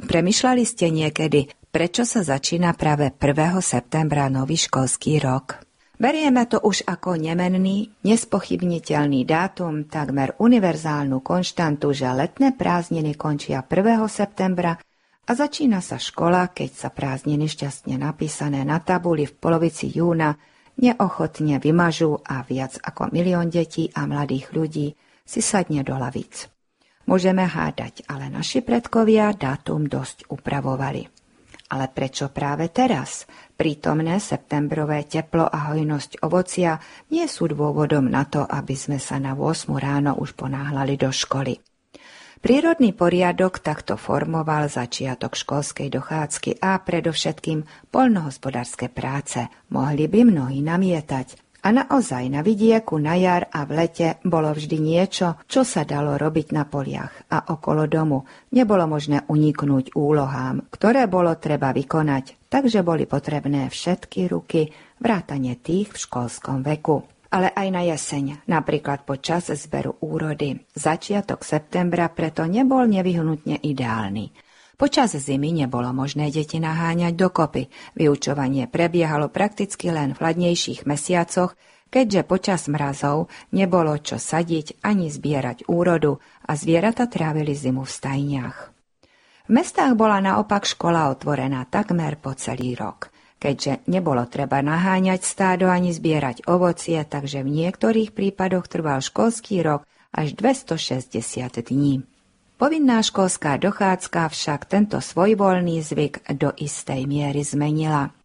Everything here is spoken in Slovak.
Premýšľali ste niekedy, prečo sa začína práve 1. septembra nový školský rok? Berieme to už ako nemenný, nespochybniteľný dátum, takmer univerzálnu konštantu, že letné prázdniny končia 1. septembra a začína sa škola, keď sa prázdniny šťastne napísané na tabuli v polovici júna neochotne vymažú a viac ako 1 000 000 detí a mladých ľudí si sadne do lavíc. Môžeme hádať, ale naši predkovia dátum dosť upravovali. Ale prečo práve teraz? Prítomné septembrové teplo a hojnosť ovocia nie sú dôvodom na to, aby sme sa na 8 ráno už ponáhľali do školy. Prírodný poriadok takto formoval začiatok školskej dochádzky a predovšetkým poľnohospodárske práce. Mohli by mnohí namietať. A naozaj na vidieku na jar a v lete bolo vždy niečo, čo sa dalo robiť na poliach a okolo domu. Nebolo možné uniknúť úlohám, ktoré bolo treba vykonať, takže boli potrebné všetky ruky, vrátane tých v školskom veku. Ale aj na jeseň, napríklad počas zberu úrody. Začiatok septembra preto nebol nevyhnutne ideálny. Počas zimy nebolo možné deti naháňať dokopy. Vyučovanie prebiehalo prakticky len v chladnejších mesiacoch, keďže počas mrazov nebolo čo sadiť ani zbierať úrodu a zvieratá trávili zimu v stajniach. V mestách bola naopak škola otvorená takmer po celý rok. Keďže nebolo treba naháňať stádo ani zbierať ovocie, takže v niektorých prípadoch trval školský rok až 260 dní. Povinná školská dochádzka však tento svojvoľný zvyk do istej miery zmenila.